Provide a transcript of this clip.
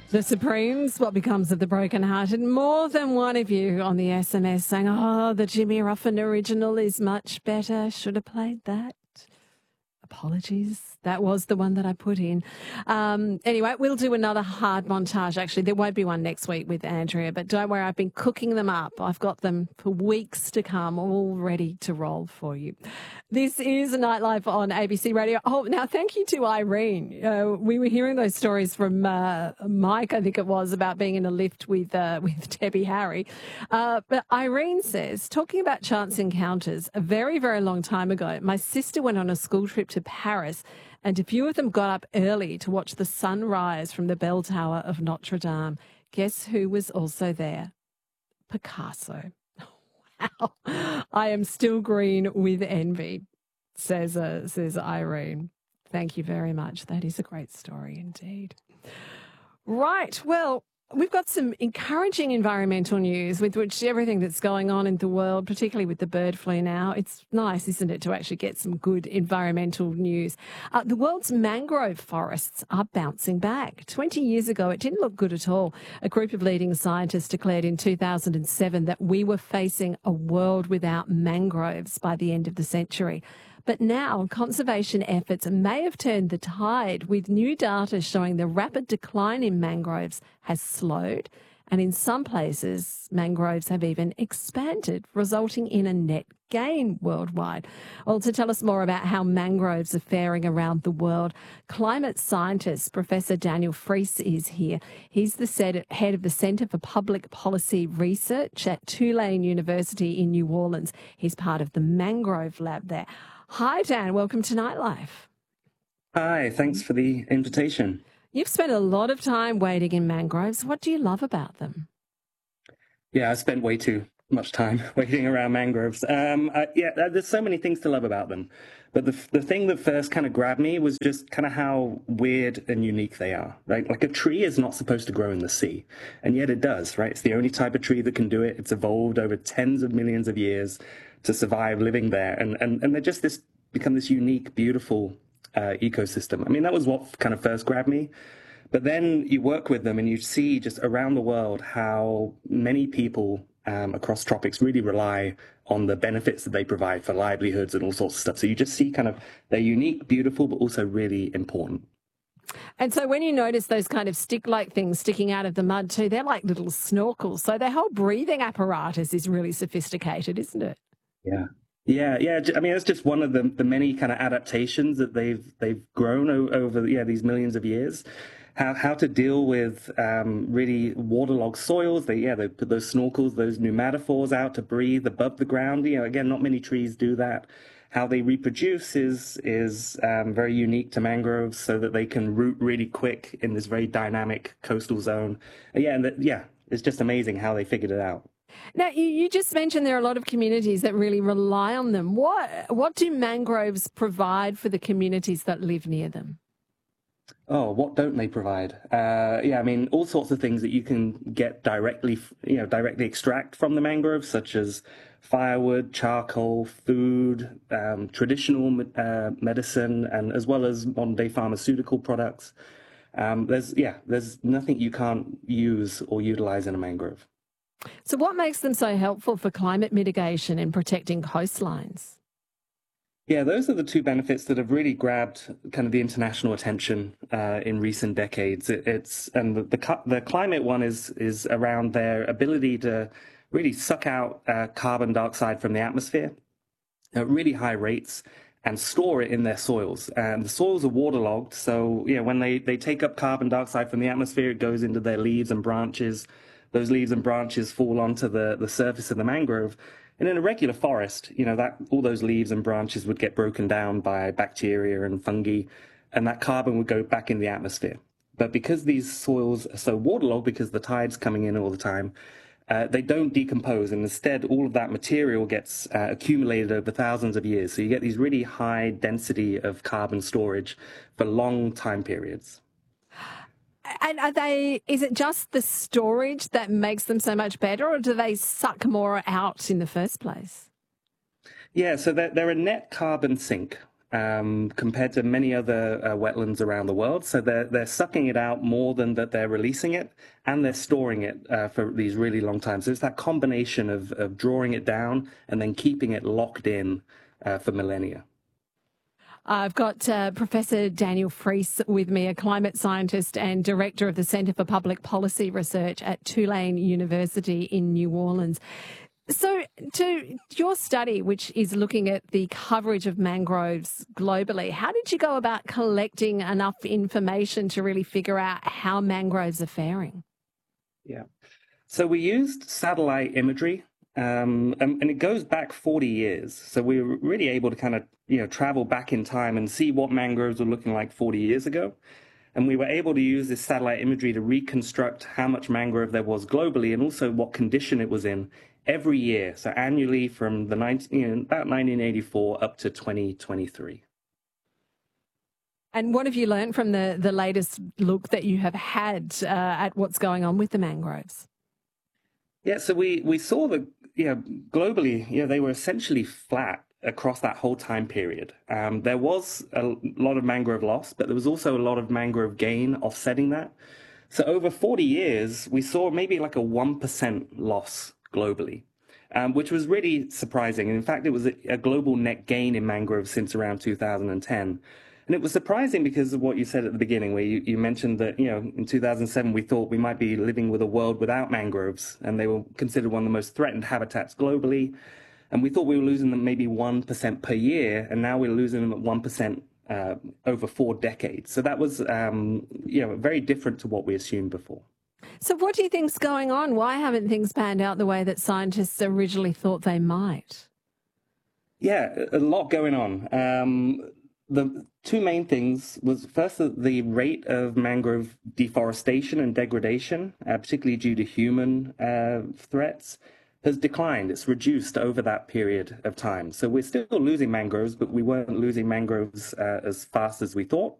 The Supremes, what becomes of the brokenhearted? More than one of you on the SMS saying, oh, the Jimmy Ruffin original is much better. Should have played that. Apologies. That was the one that I put in. Anyway, we'll do another hard montage. Actually, there won't be one next week with Andrea, but don't worry, I've been cooking them up. I've got them for weeks to come, all ready to roll for you. This is Nightlife on ABC Radio. Oh, now thank you to Irene. We were hearing those stories from Mike, I think it was, about being in a lift with Debbie Harry. But Irene says, talking about chance encounters, a very, very long time ago, my sister went on a school trip to Paris, and a few of them got up early to watch the sun rise from the bell tower of Notre Dame. Guess who was also there? Picasso. Wow. I am still green with envy, says Irene. Thank you very much. That is a great story indeed. Right. Well, we've got some encouraging environmental news with which everything that's going on in the world, particularly with the bird flu now, it's nice, isn't it, to actually get some good environmental news. The world's mangrove forests are bouncing back. 20 years ago, it didn't look good at all. A group of leading scientists declared in 2007 that we were facing a world without mangroves by the end of the century. But now conservation efforts may have turned the tide, with new data showing the rapid decline in mangroves has slowed, and in some places mangroves have even expanded, resulting in a net gain worldwide. Well, to tell us more about how mangroves are faring around the world, climate scientist Professor Daniel Freese is here. He's the head of the Centre for Public Policy Research at Tulane University in New Orleans. He's part of the Mangrove Lab there. Hi, Dan. Welcome to Nightlife. Hi. Thanks for the invitation. You've spent a lot of time wading in mangroves. What do you love about them? Yeah, I spent way too much time wading around mangroves. There's so many things to love about them. But the thing that first kind of grabbed me was just kind of how weird and unique they are, right? Like a tree is not supposed to grow in the sea, and yet it does, right? It's the only type of tree that can do it. It's evolved over tens of millions of years to survive living there. And they're just become this unique, beautiful ecosystem. I mean, that was what kind of first grabbed me. But then you work with them and you see just around the world how many people across tropics really rely on the benefits that they provide for livelihoods and all sorts of stuff. So you just see kind of they're unique, beautiful, but also really important. And so when you notice those kind of stick-like things sticking out of the mud too, they're like little snorkels. So their whole breathing apparatus is really sophisticated, isn't it? Yeah. I mean, it's just one of the many kind of adaptations that they've grown over these millions of years. How to deal with really waterlogged soils. They put those snorkels, those pneumatophores out to breathe above the ground. Again, not many trees do that. How they reproduce is very unique to mangroves, so that they can root really quick in this very dynamic coastal zone. It's just amazing how they figured it out. Now, you just mentioned there are a lot of communities that really rely on them. What do mangroves provide for the communities that live near them? Oh, what don't they provide? I mean, all sorts of things that you can get directly extract from the mangroves, such as firewood, charcoal, food, traditional medicine, and as well as modern-day pharmaceutical products. There's nothing you can't use or utilize in a mangrove. So what makes them so helpful for climate mitigation and protecting coastlines? Yeah, those are the two benefits that have really grabbed kind of the international attention in recent decades. The climate one is around their ability to really suck out carbon dioxide from the atmosphere at really high rates and store it in their soils. And the soils are waterlogged, so when they take up carbon dioxide from the atmosphere, it goes into their leaves and branches. Those leaves and branches fall onto the surface of the mangrove. And in a regular forest, all those leaves and branches would get broken down by bacteria and fungi, and that carbon would go back in the atmosphere. But because these soils are so waterlogged, because the tide's coming in all the time, they don't decompose, and instead all of that material gets accumulated over thousands of years. So you get these really high density of carbon storage for long time periods. And is it just the storage that makes them so much better, or do they suck more out in the first place? Yeah, so they're a net carbon sink. compared to many other wetlands around the world. So they're sucking it out more than that they're releasing it, and they're storing it for these really long times. So it's that combination of drawing it down and then keeping it locked in for millennia. I've got Professor Daniel Freese with me, a climate scientist and director of the Centre for Public Policy Research at Tulane University in New Orleans. So, to your study, which is looking at the coverage of mangroves globally, how did you go about collecting enough information to really figure out how mangroves are faring? Yeah. So we used satellite imagery, and it goes back 40 years. So we were really able to kind of, travel back in time and see what mangroves were looking like 40 years ago. And we were able to use this satellite imagery to reconstruct how much mangrove there was globally and also what condition it was in every year. So annually from about 1984 up to 2023. And what have you learned from the latest look that you have had at what's going on with the mangroves? Yeah, so we saw that, globally, they were essentially flat across that whole time period. There was a lot of mangrove loss, but there was also a lot of mangrove gain offsetting that. So over 40 years, we saw maybe like a 1% loss globally, which was really surprising. And in fact, it was a global net gain in mangroves since around 2010. And it was surprising because of what you said at the beginning, where you mentioned that, in 2007, we thought we might be living with a world without mangroves, and they were considered one of the most threatened habitats globally. And we thought we were losing them maybe 1% per year, and now we're losing them at 1% over 4 decades. So that was, very different to what we assumed before. So what do you think's going on? Why haven't things panned out the way that scientists originally thought they might? Yeah, a lot going on. The two main things was first the rate of mangrove deforestation and degradation, particularly due to human threats, has declined. It's reduced over that period of time. So we're still losing mangroves, but we weren't losing mangroves as fast as we thought.